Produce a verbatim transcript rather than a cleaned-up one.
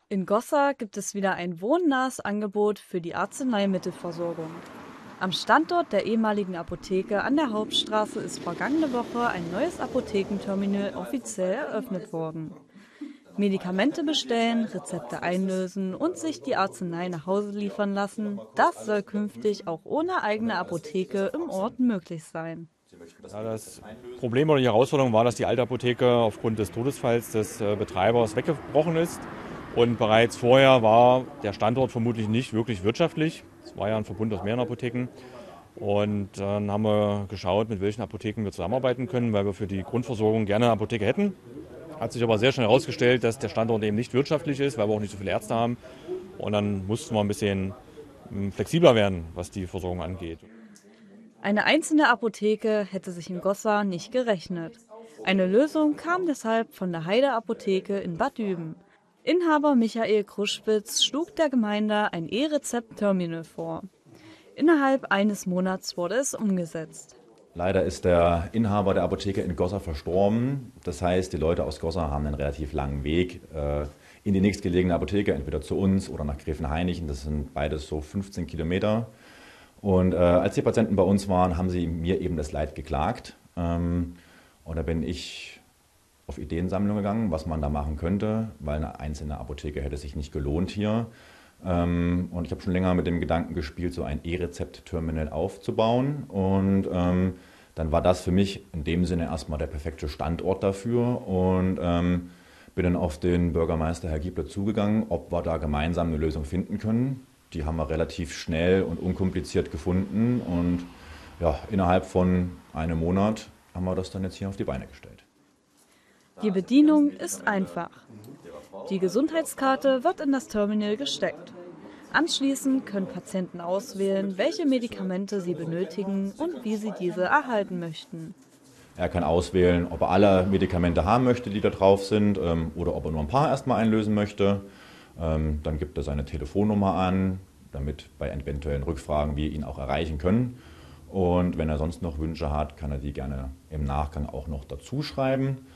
In Gossa gibt es wieder ein wohnnahes Angebot für die Arzneimittelversorgung. Am Standort der ehemaligen Apotheke an der Hauptstraße ist vergangene Woche ein neues Apothekenterminal offiziell eröffnet worden. Medikamente bestellen, Rezepte einlösen und sich die Arznei nach Hause liefern lassen, das soll künftig auch ohne eigene Apotheke im Ort möglich sein. Ja, das Problem oder die Herausforderung war, dass die alte Apotheke aufgrund des Todesfalls des äh, Betreibers weggebrochen ist. Und bereits vorher war der Standort vermutlich nicht wirklich wirtschaftlich. Es war ja ein Verbund aus mehreren Apotheken. Und dann haben wir geschaut, mit welchen Apotheken wir zusammenarbeiten können, weil wir für die Grundversorgung gerne eine Apotheke hätten. Hat sich aber sehr schnell herausgestellt, dass der Standort eben nicht wirtschaftlich ist, weil wir auch nicht so viele Ärzte haben. Und dann mussten wir ein bisschen mm, flexibler werden, was die Versorgung angeht. Eine einzelne Apotheke hätte sich in Gossa nicht gerechnet. Eine Lösung kam deshalb von der Heide Apotheke in Bad Düben. Inhaber Michael Kruschwitz schlug der Gemeinde ein E-Rezept-Terminal vor. Innerhalb eines Monats wurde es umgesetzt. Leider ist der Inhaber der Apotheke in Gossa verstorben. Das heißt, die Leute aus Gossa haben einen relativ langen Weg äh, in die nächstgelegene Apotheke, entweder zu uns oder nach Gräfenhainichen. Das sind beides so fünfzehn Kilometer. Und äh, als die Patienten bei uns waren, haben sie mir eben das Leid geklagt. Ähm, und da bin ich auf Ideensammlung gegangen, was man da machen könnte, weil eine einzelne Apotheke hätte sich nicht gelohnt hier. Ähm, und ich habe schon länger mit dem Gedanken gespielt, so ein E-Rezept-Terminal aufzubauen. Und ähm, dann war das für mich in dem Sinne erstmal der perfekte Standort dafür. Und ähm, bin dann auf den Bürgermeister Herr Giebler zugegangen, ob wir da gemeinsam eine Lösung finden können. Die haben wir relativ schnell und unkompliziert gefunden. Und ja, innerhalb von einem Monat haben wir das dann jetzt hier auf die Beine gestellt. Die Bedienung ist einfach. Die Gesundheitskarte wird in das Terminal gesteckt. Anschließend können Patienten auswählen, welche Medikamente sie benötigen und wie sie diese erhalten möchten. Er kann auswählen, ob er alle Medikamente haben möchte, die da drauf sind, ähm, oder ob er nur ein paar erstmal einlösen möchte. Ähm, dann gibt er seine Telefonnummer an, damit bei eventuellen Rückfragen wir ihn auch erreichen können. Und wenn er sonst noch Wünsche hat, kann er die gerne im Nachgang auch noch dazu schreiben.